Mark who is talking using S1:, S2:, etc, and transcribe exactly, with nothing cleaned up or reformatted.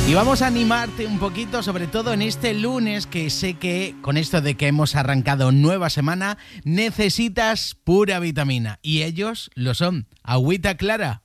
S1: Y vamos a animarte un poquito, sobre todo en este lunes, que sé que con esto de que hemos arrancado nueva semana, necesitas pura vitamina. Y ellos lo son. Agüita Clara.